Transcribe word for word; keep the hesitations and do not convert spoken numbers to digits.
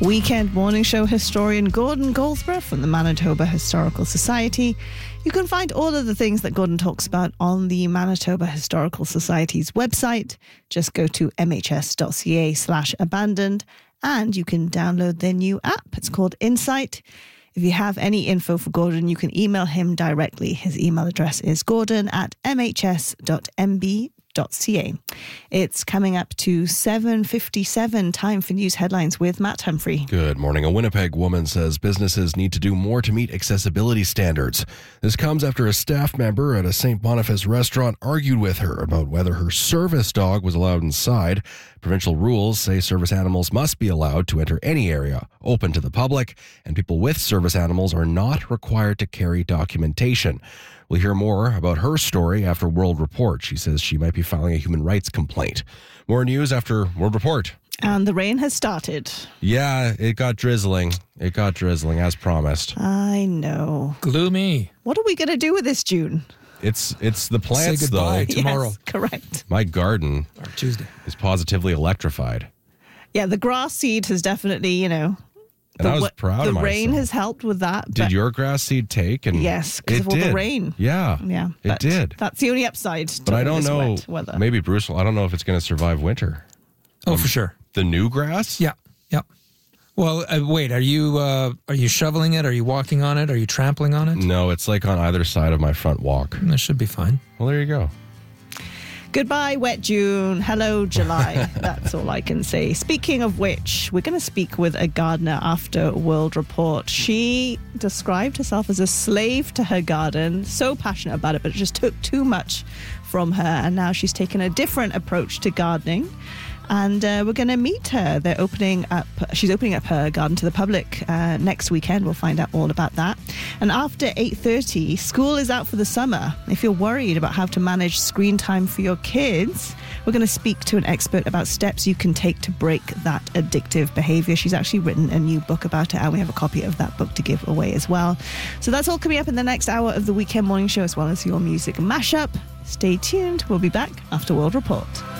Weekend Morning Show historian Gordon Goldsborough from the Manitoba Historical Society. You can find all of the things that Gordon talks about on the Manitoba Historical Society's website. Just go to mhs.ca slash abandoned and you can download their new app. It's called Insight. If you have any info for Gordon, you can email him directly. His email address is gordon at mhs.mb. .ca. It's coming up to seven fifty-seven, time for news headlines with Matt Humphrey. Good morning. A Winnipeg woman says businesses need to do more to meet accessibility standards. This comes after a staff member at a Saint Boniface restaurant argued with her about whether her service dog was allowed inside. Provincial rules say service animals must be allowed to enter any area open to the public, and people with service animals are not required to carry documentation. We'll hear more about her story after World Report. She says she might be filing a human rights complaint. More news after World Report. And the rain has started. Yeah, it got drizzling. It got drizzling as promised. I know. Gloomy. What are we going to do with this June? It's it's the plants, Say goodbye though. tomorrow. Yes, correct. My garden Or Tuesday. is positively electrified. Yeah, the grass seed has definitely, you know... And the, I was proud the of myself. rain has helped with that. Did your grass seed take? And Yes, because it of all did. the rain. Yeah, Yeah. it but did. That's the only upside to But I don't this know. wet weather. Maybe Bruce. I don't know if it's going to survive winter. Oh, for sure. The new grass. Yeah. Yeah. Well, uh, wait. Are you uh, are you shoveling it? Are you walking on it? Are you trampling on it? No, it's like on either side of my front walk. That should be fine. Well, there you go. Goodbye, wet June. Hello, July. That's all I can say. Speaking of which, we're going to speak with a gardener after World Report. She described herself as a slave to her garden, so passionate about it, but it just took too much from her. And now she's taken a different approach to gardening. And uh, we're going to meet her. They're opening up. She's opening up her garden to the public uh, next weekend. We'll find out all about that. And after eight thirty, school is out for the summer. If you're worried about how to manage screen time for your kids, we're going to speak to an expert about steps you can take to break that addictive behavior. She's actually written a new book about it, and we have a copy of that book to give away as well. So that's all coming up in the next hour of the Weekend Morning Show, as well as your music mashup. Stay tuned. We'll be back after World Report.